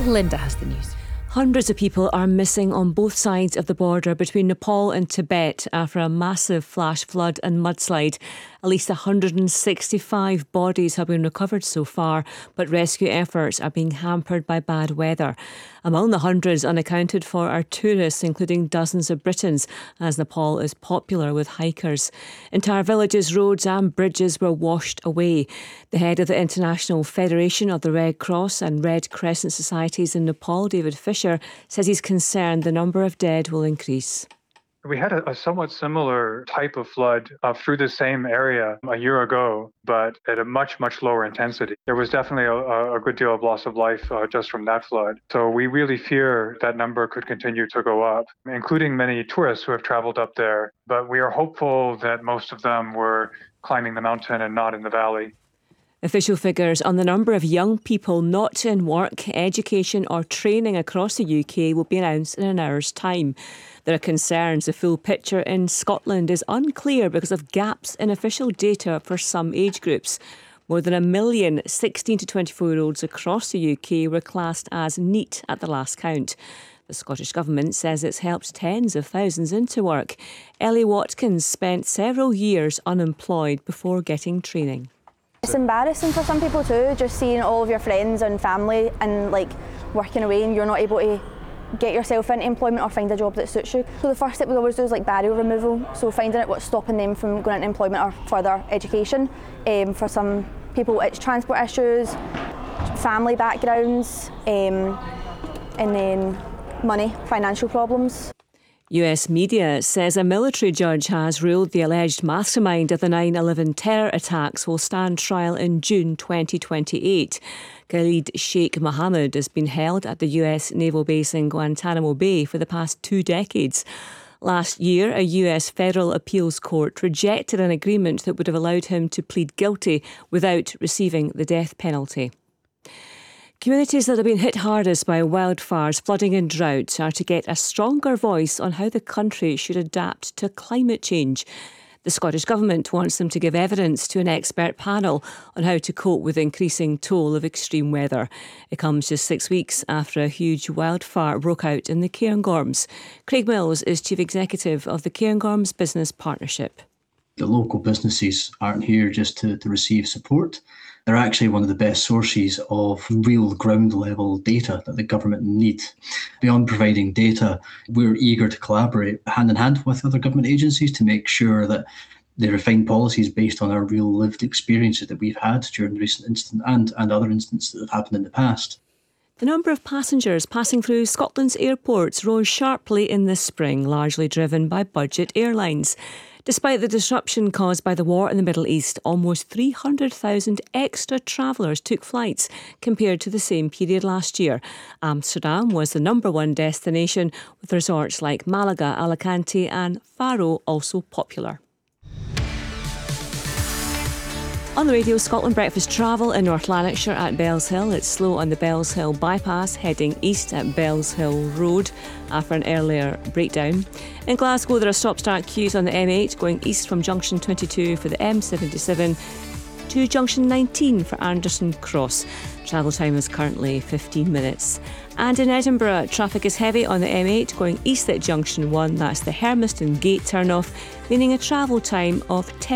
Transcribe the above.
Linda has the news. Hundreds of people are missing on both sides of the border between Nepal and Tibet after a massive flash flood and mudslide. At least 165 bodies have been recovered so far, but rescue efforts are being hampered by bad weather. Among the hundreds unaccounted for are tourists, including dozens of Britons, as Nepal is popular with hikers. Entire villages, roads and bridges were washed away. The head of the International Federation of the Red Cross and Red Crescent Societies in Nepal, David Fisher, says he's concerned the number of dead will increase. We had a somewhat similar type of flood through the same area a year ago, but at a much, much lower intensity. There was definitely a good deal of loss of life just from that flood. So we really fear that number could continue to go up, including many tourists who have traveled up there. But we are hopeful that most of them were climbing the mountain and not in the valley. Official figures on the number of young people not in work, education or training across the UK will be announced in an hour's time. There are concerns the full picture in Scotland is unclear because of gaps in official data for some age groups. More than 1 million 16 to 24-year-olds across the UK were classed as NEET at the last count. The Scottish Government says it's helped tens of thousands into work. Ellie Watkins spent several years unemployed before getting training. It's embarrassing for some people too, just seeing all of your friends and family and working away and you're not able to get yourself into employment or find a job that suits you. So the first step we always do is barrier removal, so finding out what's stopping them from going into employment or further education. For some people it's transport issues, family backgrounds, and then money, financial problems. US media says a military judge has ruled the alleged mastermind of the 9/11 terror attacks will stand trial in June 2028. Khalid Sheikh Mohammed has been held at the US naval base in Guantanamo Bay for the past 2 decades. Last year, a US federal appeals court rejected an agreement that would have allowed him to plead guilty without receiving the death penalty. Communities that have been hit hardest by wildfires, flooding and drought are to get a stronger voice on how the country should adapt to climate change. The Scottish Government wants them to give evidence to an expert panel on how to cope with the increasing toll of extreme weather. It comes just 6 weeks after a huge wildfire broke out in the Cairngorms. Craig Mills is Chief Executive of the Cairngorms Business Partnership. The local businesses aren't here just to receive support. They're actually one of the best sources of real ground level data that the government need. Beyond providing data, we're eager to collaborate hand in hand with other government agencies to make sure that they refine policies based on our real lived experiences that we've had during the recent incident and other incidents that have happened in the past. The number of passengers passing through Scotland's airports rose sharply in the spring, largely driven by budget airlines. Despite the disruption caused by the war in the Middle East, almost 300,000 extra travellers took flights compared to the same period last year. Amsterdam was the #1 destination, with resorts like Malaga, Alicante and Faro also popular. On the Radio Scotland Breakfast Travel in North Lanarkshire at Bellshill. It's slow on the Bellshill bypass heading east at Bellshill Road after an earlier breakdown. In Glasgow there are stop-start queues on the M8 going east from junction 22 for the M77 to junction 19 for Anderson Cross. Travel time is currently 15 minutes. And in Edinburgh, traffic is heavy on the M8 going east at junction 1. That's the Hermiston Gate turn-off, meaning a travel time of 10